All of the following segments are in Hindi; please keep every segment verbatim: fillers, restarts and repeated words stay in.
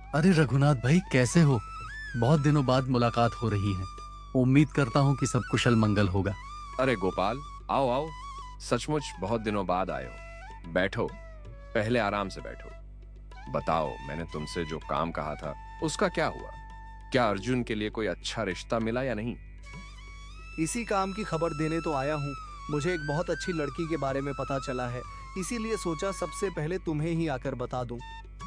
अरे रघुनाथ भाई, कैसे हो? बहुत दिनों बाद मुलाकात हो रही है। उम्मीद करता हूँ कि सब कुशल मंगल होगा। अरे गोपाल, आओ आओ। सचमुच बहुत दिनों बाद आए हो। बैठो, पहले आराम से बैठो। बताओ, मैंने तुमसे जो काम कहा था उसका क्या हुआ? क्या अर्जुन के लिए कोई अच्छा रिश्ता मिला या नहीं? इसी काम की खबर देने तो आया हूँ। मुझे एक बहुत अच्छी लड़की के बारे में पता चला है, इसीलिए सोचा सबसे पहले तुम्हें ही आकर बता दूं।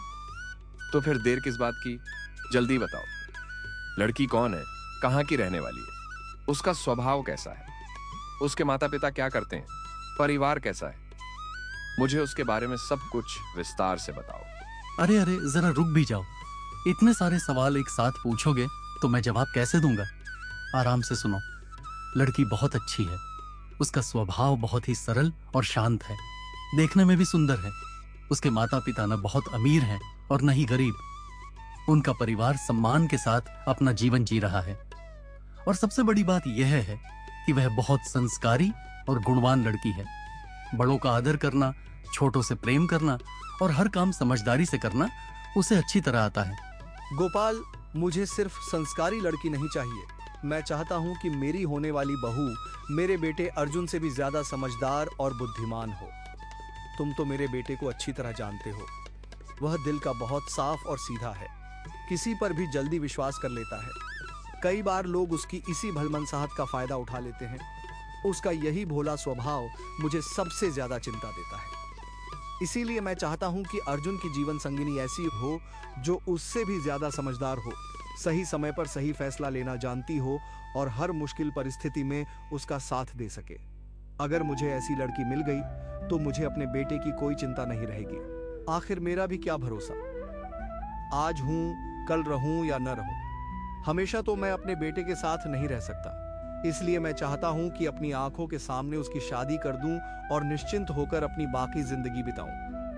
तो फिर देर किस बात की? जल्दी बताओ। लड़की कौन है? कहाँ की रहने वाली है? उसका स्वभाव कैसा है? उसके माता पिता क्या करते हैं? परिवार कैसा है? मुझे उसके बारे में सब कुछ विस्तार से बताओ। अरे अरे, जरा रुक भी जाओ। इतने सारे सवाल एक साथ पूछोगे तो मैं जवाब कैसे दूंगा? आराम से सुनो। लड़की बहुत अच्छी है। उसका स्वभाव बहुत ही सरल और शांत है। देखने में भी सुंदर है। उसके माता पिता न बहुत अमीर हैं और न ही गरीब। उनका परिवार सम्मान के साथ अपना जीवन जी रहा है। और सबसे बड़ी बात यह है कि वह बहुत संस्कारी और गुणवान लड़की है। बड़ों का आदर करना, छोटों से प्रेम करना और हर काम समझदारी से करना उसे अच्छी तरह आता है। गोपाल, मुझे सिर्फ संस्कारी लड़की नहीं चाहिए। मैं चाहता हूँ कि मेरी होने वाली बहू मेरे बेटे अर्जुन से भी ज्यादा समझदार और बुद्धिमान हो। तुम तो मेरे बेटे को अच्छी तरह जानते हो। वह दिल का बहुत साफ और सीधा है। किसी पर भी जल्दी विश्वास कर लेता है। कई बार लोग उसकी इसी भलमनसाहत का फायदा उठा लेते हैं। उसका यही भोला स्वभाव मुझे सबसे ज्यादा चिंता देता है। इसीलिए मैं चाहता हूं कि अर्जुन की जीवन संगिनी ऐसी हो जो उससे भी ज्यादा समझदार हो, सही समय पर सही फैसला लेना जानती हो और हर मुश्किल परिस्थिति में उसका साथ दे सके। अगर मुझे ऐसी लड़की मिल गई तो मुझे अपने बेटे की कोई चिंता नहीं रहेगी। आखिर मेरा भी क्या भरोसा, आज हूं कल रहूं या न रहूं। हमेशा तो मैं अपने बेटे के साथ नहीं रह सकता। इसलिए मैं चाहता हूं कि अपनी आंखों के सामने उसकी शादी कर दूं और निश्चिंत होकर अपनी बाकी जिंदगी बिताऊं।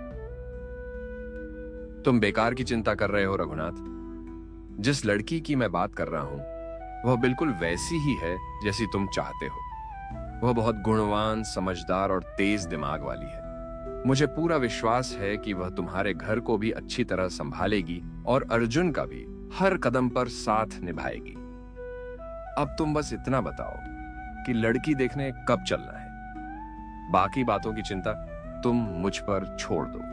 तुम बेकार की चिंता कर रहे हो रघुनाथ। जिस लड़की की मैं बात कर रहा हूं वह बिल्कुल वैसी ही है जैसी तुम चाहते हो। वह बहुत गुणवान, समझदार और तेज दिमाग वाली है। मुझे पूरा विश्वास है कि वह तुम्हारे घर को भी अच्छी तरह संभालेगी और अर्जुन का भी हर कदम पर साथ निभाएगी। अब तुम बस इतना बताओ कि लड़की देखने कब चलना है। बाकी बातों की चिंता तुम मुझ पर छोड़ दो।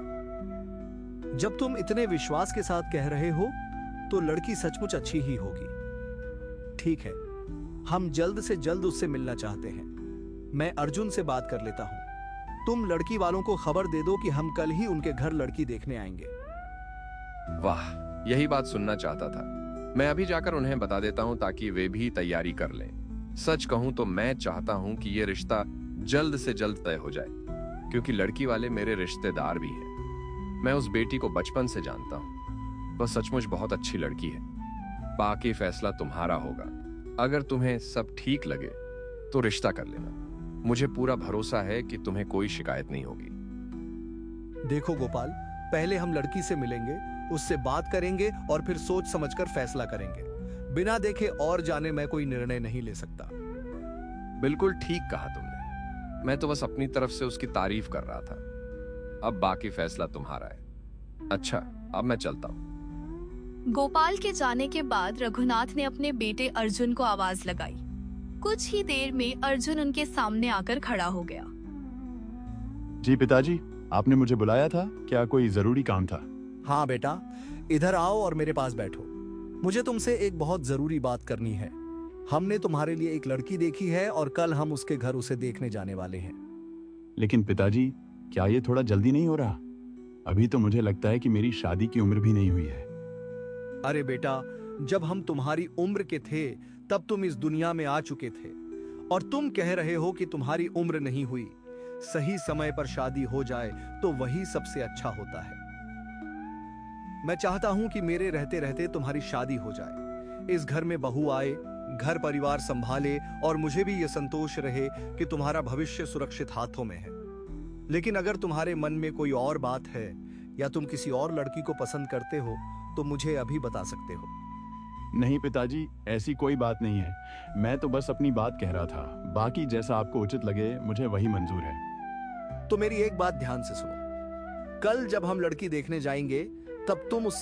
जब तुम इतने विश्वास के साथ कह रहे हो तो लड़की सचमुच अच्छी ही होगी। ठीक है, हम जल्द से जल्द उससे मिलना चाहते हैं। मैं अर्जुन से बात कर लेता हूं। तुम लड़की वालों को खबर दे दो कि हम कल ही उनके घर लड़की देखने आएंगे। वाह, यही बात सुनना चाहता था। मैं अभी जाकर उन्हें बता देता हूं ताकि वे भी तैयारी कर लें। सच कहूं तो मैं चाहता हूं कि यह रिश्ता जल्द से जल्द तय हो जाए, क्योंकि लड़की वाले मेरे रिश्तेदार भी हैं। मैं उस बेटी को बचपन से जानता हूं। वह सचमुच बहुत अच्छी लड़की है। बाकी फैसला तुम्हारा होगा। अगर तुम्हें सब ठीक लगे तो रिश्ता कर लेना। मुझे पूरा भरोसा है कि तुम्हें कोई शिकायत नहीं होगी। देखो गोपाल, पहले हम लड़की से मिलेंगे, उससे बात करेंगे और फिर सोच समझकर फैसला करेंगे। बिना देखे और जाने मैं कोई निर्णय नहीं ले सकता। बिल्कुल ठीक कहा तुमने। मैं तो बस अपनी तरफ से उसकी तारीफ कर रहा था। अब बाकी फैसला तुम्हारा है। अच्छा, अब मैं चलता हूं। गोपाल के जाने के बाद रघुनाथ ने अपने बेटे अर्जुन को आवाज लगाई। कुछ ही देर में अर्जुन उनके सामने आकर खड़ा हो गया। जी पिताजी, आपने मुझे बुलाया था? क्या कोई जरूरी काम था? हाँ बेटा, इधर आओ और मेरे पास बैठो। मुझे तुमसे एक बहुत जरूरी बात करनी है। हमने तुम्हारे लिए एक लड़की देखी है और कल हम उसके घर उसे देखने जाने वाले हैं। लेकिन पिताजी, क्या ये थोड़ा जल्दी नहीं हो रहा? अभी तो मुझे लगता है कि मेरी शादी की उम्र भी नहीं हुई है। अरे बेटा, जब हम तुम्हारी उम्र के थे तब तुम इस दुनिया में आ चुके थे और तुम कह रहे हो कि तुम्हारी उम्र नहीं हुई। सही समय पर शादी हो जाए तो वही सबसे अच्छा होता है। मैं चाहता हूं कि मेरे रहते रहते तुम्हारी शादी हो जाए, इस घर में बहू आए, घर परिवार संभाले और मुझे भी यह संतोष रहे कि तुम्हारा भविष्य सुरक्षित हाथों में है। लेकिन अगर तुम्हारे मन में कोई और बात है या तुम किसी और लड़की को पसंद करते हो तो मुझे अभी बता सकते हो। नहीं पिताजी, ऐसी कोई बात नहीं है। मैं तो बस अपनी बात कह रहा था। बाकी जैसा आपको उचित लगे मुझे वही मंजूर है। तो मेरी एक बात ध्यान से सुनो। कल जब हम लड़की देखने जाएंगे तब तुम उससे